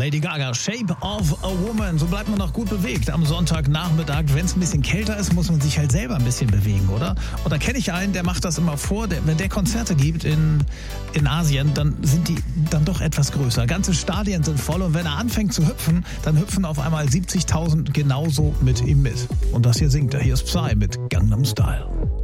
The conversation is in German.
Lady Gaga, Shape of a Woman. So bleibt man noch gut bewegt am Sonntagnachmittag. Wenn es ein bisschen kälter ist, muss man sich halt selber ein bisschen bewegen, oder? Und da kenne ich einen, der macht das immer vor. Wenn der Konzerte gibt in Asien, dann sind die dann doch etwas größer. Ganze Stadien sind voll und wenn er anfängt zu hüpfen, dann hüpfen auf einmal 70.000 genauso mit ihm mit. Und das hier singt er. Hier ist Psy mit Gangnam Style.